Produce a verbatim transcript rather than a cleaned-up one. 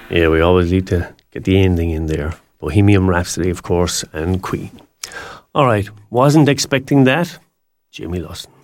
Yeah, we always need to get the ending in there. Bohemian Rhapsody, of course, and Queen. All right, wasn't expecting that. Jimmy Lawson.